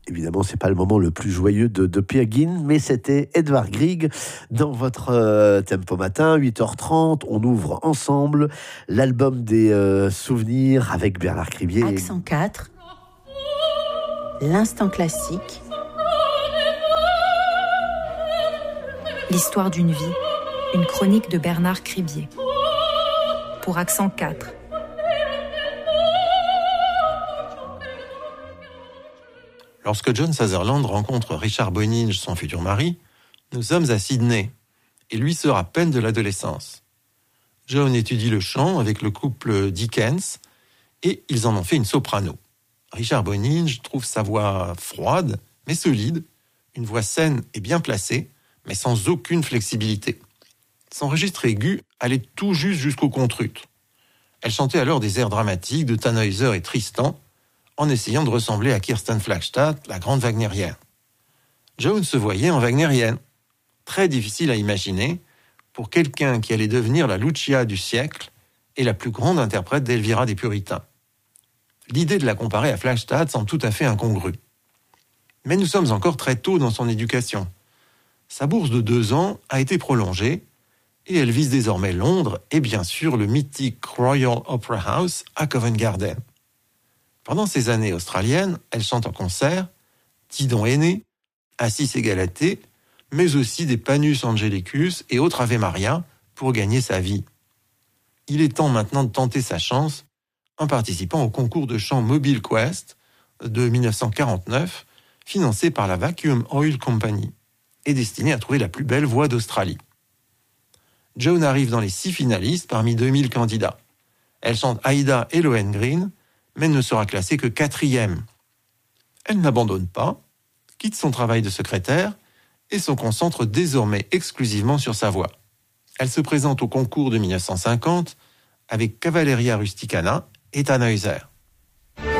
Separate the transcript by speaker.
Speaker 1: Évidemment, c'est pas le moment le plus joyeux de Peer Gynt, mais c'était Edvard Grieg dans votre Tempo Matin, 8h30. On ouvre ensemble l'album des souvenirs avec Bernard Cribier.
Speaker 2: Accent 4, l'instant classique, l'histoire d'une vie, une chronique de Bernard Cribier. Pour Accent 4.
Speaker 3: Lorsque John Sutherland rencontre Richard Boninge, son futur mari, nous sommes à Sydney, et lui sort à peine de l'adolescence. John étudie le chant avec le couple Dickens, et ils en ont fait une soprano. Richard Boninge trouve sa voix froide, mais solide, une voix saine et bien placée, mais sans aucune flexibilité. Son registre aigu allait tout juste jusqu'au contrut. Elle chantait alors des airs dramatiques de Tannhäuser et Tristan, en essayant de ressembler à Kirsten Flagstad, la grande wagnérienne. Joan se voyait en wagnérienne. Très difficile à imaginer pour quelqu'un qui allait devenir la Lucia du siècle et la plus grande interprète d'Elvira des Puritains. L'idée de la comparer à Flagstad semble tout à fait incongrue. Mais nous sommes encore très tôt dans son éducation. Sa bourse de 2 ans a été prolongée et elle vise désormais Londres et bien sûr le mythique Royal Opera House à Covent Garden. Pendant ces années australiennes, elle chante en concert Tidon aîné, Assis et Galatée, mais aussi des Panus Angelicus et autres Ave Maria pour gagner sa vie. Il est temps maintenant de tenter sa chance en participant au concours de chant Mobile Quest de 1949, financé par la Vacuum Oil Company et destiné à trouver la plus belle voix d'Australie. Joan arrive dans les 6 finalistes parmi 2000 candidats. Elle chante Aida et Lohengrin, mais ne sera classée que 4e. Elle n'abandonne pas, quitte son travail de secrétaire et se concentre désormais exclusivement sur sa voix. Elle se présente au concours de 1950 avec Cavalleria Rusticana et Tannhäuser.